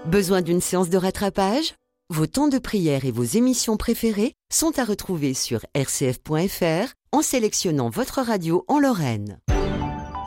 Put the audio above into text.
Besoin d'une séance de rattrapage ? Vos temps de prière et vos émissions préférées sont à retrouver sur rcf.fr en sélectionnant votre radio en Lorraine.